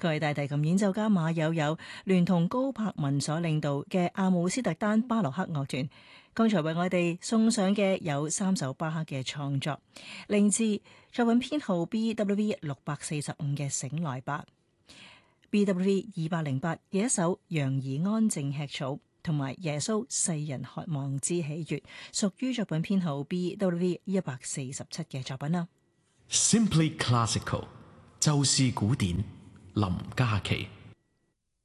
佢係大提琴演奏家馬友友聯同高柏文所領導嘅阿姆斯特丹巴洛克樂團。剛才為我哋送上嘅有3首巴克嘅創作，嚟自作品編號 BWV 645嘅醒來吧， BWV 208嘅一首羊兒安靜吃草，同埋耶穌世人渴望之喜悅，屬於作品編號 BWV 147嘅作品啦。 Simply Classical 就是古典，林嘉琪。